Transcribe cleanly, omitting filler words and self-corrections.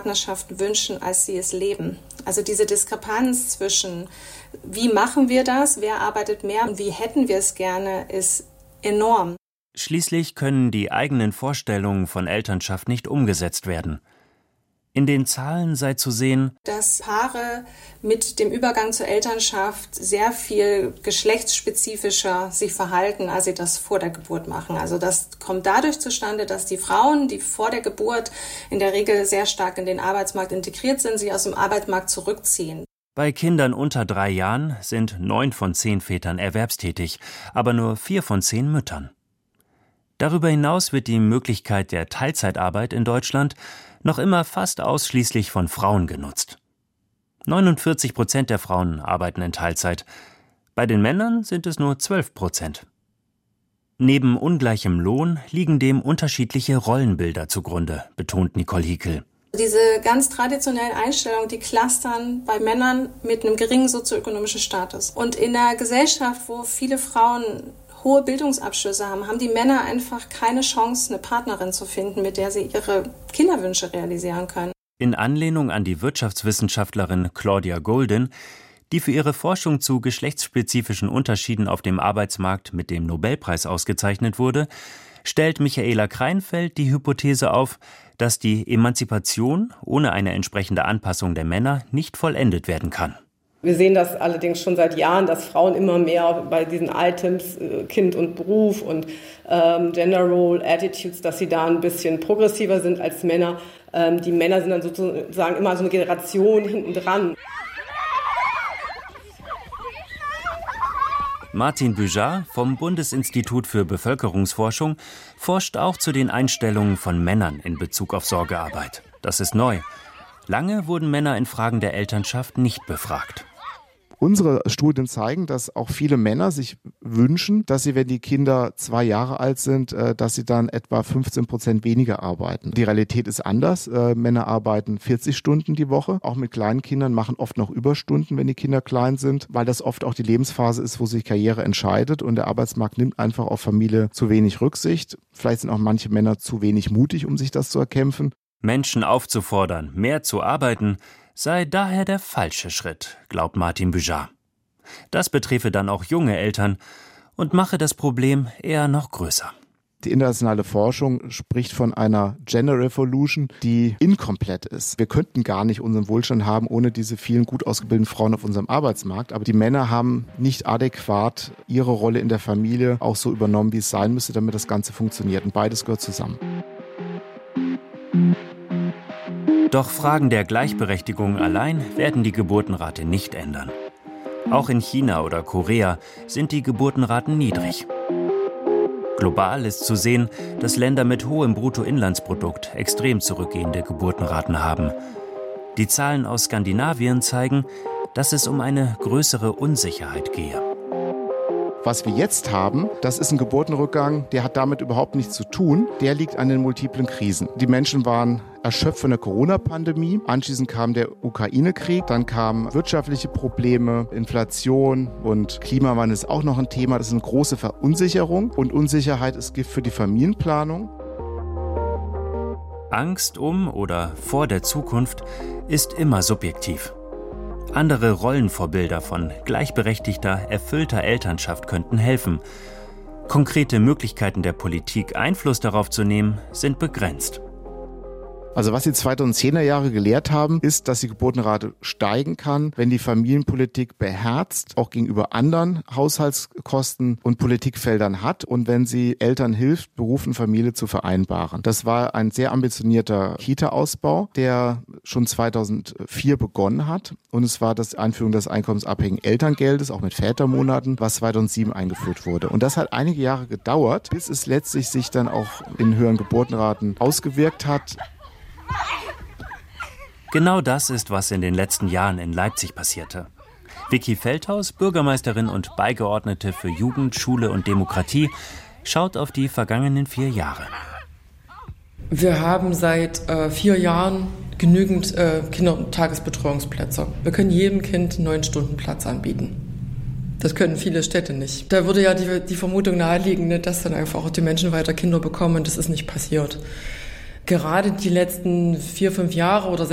Partnerschaften wünschen, als sie es leben. Also diese Diskrepanz zwischen, wie machen wir das, wer arbeitet mehr und wie hätten wir es gerne, ist enorm. Schließlich können die eigenen Vorstellungen von Elternschaft nicht umgesetzt werden. In den Zahlen sei zu sehen, dass Paare mit dem Übergang zur Elternschaft sehr viel geschlechtsspezifischer sich verhalten, als sie das vor der Geburt machen. Also das kommt dadurch zustande, dass die Frauen, die vor der Geburt in der Regel sehr stark in den Arbeitsmarkt integriert sind, sich aus dem Arbeitsmarkt zurückziehen. Bei Kindern unter 3 Jahren sind 9 von 10 Vätern erwerbstätig, aber nur 4 von 10 Müttern. Darüber hinaus wird die Möglichkeit der Teilzeitarbeit in Deutschland noch immer fast ausschließlich von Frauen genutzt. 49% der Frauen arbeiten in Teilzeit. Bei den Männern sind es nur 12%. Neben ungleichem Lohn liegen dem unterschiedliche Rollenbilder zugrunde, betont Nicole Hiekel. Diese ganz traditionellen Einstellungen, die clustern bei Männern mit einem geringen sozioökonomischen Status. Und in einer Gesellschaft, wo viele Frauen hohe Bildungsabschlüsse haben, haben die Männer einfach keine Chance, eine Partnerin zu finden, mit der sie ihre Kinderwünsche realisieren können. In Anlehnung an die Wirtschaftswissenschaftlerin Claudia Goldin, die für ihre Forschung zu geschlechtsspezifischen Unterschieden auf dem Arbeitsmarkt mit dem Nobelpreis ausgezeichnet wurde, stellt Michaela Kreinfeld die Hypothese auf, dass die Emanzipation ohne eine entsprechende Anpassung der Männer nicht vollendet werden kann. Wir sehen das allerdings schon seit Jahren, dass Frauen immer mehr bei diesen Items Kind und Beruf und Gender Role Attitudes, dass sie da ein bisschen progressiver sind als Männer. Die Männer sind dann sozusagen immer so eine Generation hinten dran. Martin Büjar vom Bundesinstitut für Bevölkerungsforschung forscht auch zu den Einstellungen von Männern in Bezug auf Sorgearbeit. Das ist neu. Lange wurden Männer in Fragen der Elternschaft nicht befragt. Unsere Studien zeigen, dass auch viele Männer sich wünschen, dass sie, wenn die Kinder 2 Jahre alt sind, dass sie dann etwa 15% weniger arbeiten. Die Realität ist anders. Männer arbeiten 40 Stunden die Woche. Auch mit kleinen Kindern machen oft noch Überstunden, wenn die Kinder klein sind, weil das oft auch die Lebensphase ist, wo sich Karriere entscheidet und der Arbeitsmarkt nimmt einfach auf Familie zu wenig Rücksicht. Vielleicht sind auch manche Männer zu wenig mutig, um sich das zu erkämpfen. Menschen aufzufordern, mehr zu arbeiten, sei daher der falsche Schritt, glaubt Martin Büjar. Das betreffe dann auch junge Eltern und mache das Problem eher noch größer. Die internationale Forschung spricht von einer Gender Revolution, die inkomplett ist. Wir könnten gar nicht unseren Wohlstand haben ohne diese vielen gut ausgebildeten Frauen auf unserem Arbeitsmarkt. Aber die Männer haben nicht adäquat ihre Rolle in der Familie auch so übernommen, wie es sein müsste, damit das Ganze funktioniert. Und beides gehört zusammen. Doch Fragen der Gleichberechtigung allein werden die Geburtenrate nicht ändern. Auch in China oder Korea sind die Geburtenraten niedrig. Global ist zu sehen, dass Länder mit hohem Bruttoinlandsprodukt extrem zurückgehende Geburtenraten haben. Die Zahlen aus Skandinavien zeigen, dass es um eine größere Unsicherheit gehe. Was wir jetzt haben, das ist ein Geburtenrückgang, der hat damit überhaupt nichts zu tun. Der liegt an den multiplen Krisen. Die Menschen waren erschöpft von der Corona-Pandemie. Anschließend kam der Ukraine-Krieg. Dann kamen wirtschaftliche Probleme, Inflation und Klimawandel ist auch noch ein Thema. Das ist eine große Verunsicherung. Und Unsicherheit ist Gift für die Familienplanung. Angst um oder vor der Zukunft ist immer subjektiv. Andere Rollenvorbilder von gleichberechtigter, erfüllter Elternschaft könnten helfen. Konkrete Möglichkeiten der Politik, Einfluss darauf zu nehmen, sind begrenzt. Also was die 2010er Jahre gelehrt haben, ist, dass die Geburtenrate steigen kann, wenn die Familienpolitik beherzt, auch gegenüber anderen Haushaltskosten und Politikfeldern hat und wenn sie Eltern hilft, Beruf und Familie zu vereinbaren. Das war ein sehr ambitionierter Kita-Ausbau, der schon 2004 begonnen hat. Und es war die Einführung des einkommensabhängigen Elterngeldes, auch mit Vätermonaten, was 2007 eingeführt wurde. Und das hat einige Jahre gedauert, bis es letztlich sich dann auch in höheren Geburtenraten ausgewirkt hat. Genau das ist, was in den letzten Jahren in Leipzig passierte. Vicky Feldhaus, Bürgermeisterin und Beigeordnete für Jugend, Schule und Demokratie, schaut auf die vergangenen 4 Jahre. Wir haben seit 4 Jahren genügend Kinder- und Tagesbetreuungsplätze. Wir können jedem Kind einen 9-Stunden-Platz anbieten. Das können viele Städte nicht. Da würde ja die Vermutung naheliegen, dass dann einfach auch die Menschen weiter Kinder bekommen und das ist nicht passiert. Gerade die letzten 4, 5 Jahre oder